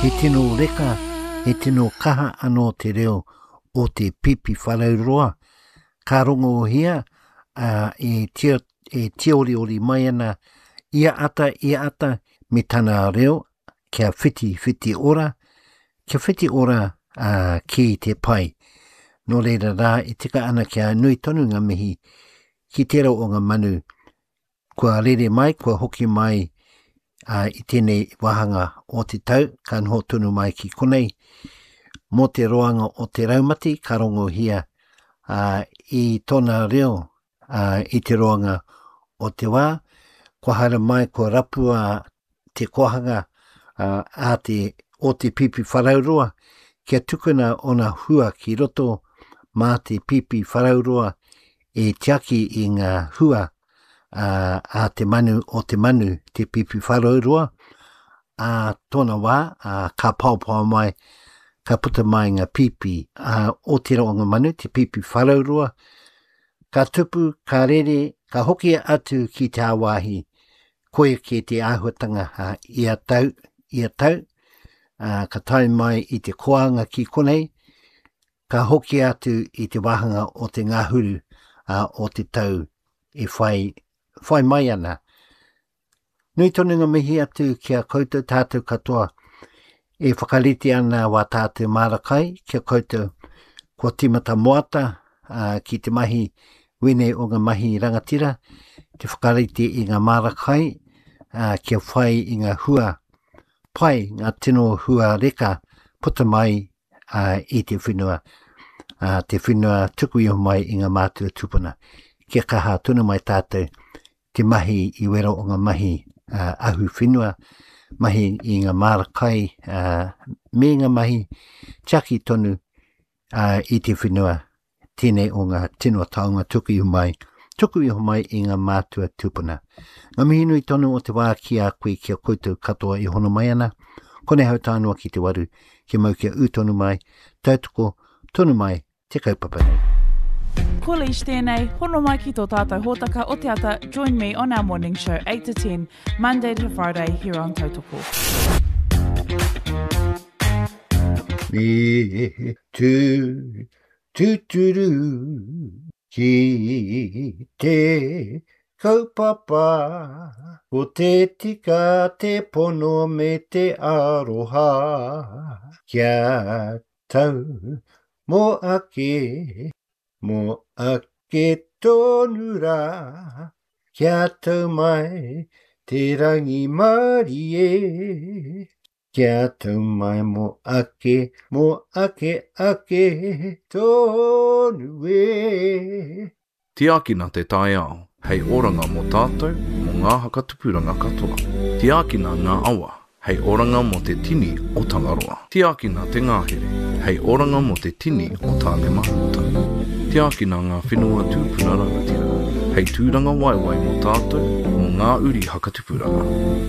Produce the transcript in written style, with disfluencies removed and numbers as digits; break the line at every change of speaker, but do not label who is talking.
He tino reka, he tino kaha anō te reo o te pipi wharauroa. Ka rongo hia e tiori mai ana ia ata me tana reo kia whiti ora. Kia whiti ora ki te pai. Nō reira rā e tika ana kia nui tonu ngā mihi ki te reo o ngā manu. Kua rere mai, kua hoki mai i tēnei wahanga o te tau, ka noho tunu mai ki konei. Mō te roanga o te raumati, ka rongo hia i tōna reo i te roanga o te wā. Kua hara mai, kua rapua te kohanga o te pipi wharauroa, kia tukuna o ngā hua ki roto mā te pipi wharauroa e tiaki i ngā hua te manu o te manu te pipi wharauroa. Tōna wā, ka paupau mai, ka puta mai ngā pipi o te ronga manu, te pipi wharauroa. Ka tupu, ka rere, ka hoki atu ki te awahi, koe ki te āhuatanga ia tau. Ka tai mai i te koanga ki konei, ka hoki atu i te wahanga o te ngāhuru o te tau e whai mai ana. Nui tonu ngā mihi atu kia koutou tātou katoa e whakariti ana wā tātou marakai, kia koutou kua timata moata ki te mahi wene o ngā mahi rangatira, te whakariti i ngā marakai, kia whai i ngā hua pai, ngā tino hua reka, puta mai i te whenua. Te whenua tuku iho mai i ngā mātua tupuna. Kia kaha tunu mai tātou, te mahi i wero o ngā mahi ahu whenua, mahi i ngā marakai, me ngā mahi tiaki tonu i te whenua, tēnei o ngā tino taonga tuku iho mai i ngā mātua tupuna. Ngā mihi nui tonu o te wā ki a koe kia koutou katoa i hono mai ana. Kone hau tānoa ki te waru, ki mau kia tonu mai, tautoko, tonu mai, te kaupapa nei.
Ko leish tēnei, hono mai ki tō tātou hōtaka o te ata, join me on our morning show 8 to 10, Monday to Friday, here on Tautoko.
Me tuturu ki te kaupapa o te tika te pono me te aroha kia tau mo ake tonu rā kia tau mai te rangi marie kia tau mai mo ake tonu e.
Tiakina te tai ao, hei oranga mo tātou, mo ngā hakatupuranga katoa. Tiakina ngā awa, hei oranga mo te tini o Tangaroa. Tiakina te ngāhere, hei oranga mo te tini o Tāne Mahuta. Tiakina ngā whenua tūpuna rangatira, hei tūranga waiwai mo tātou, mo ngā uri hakatupuranga.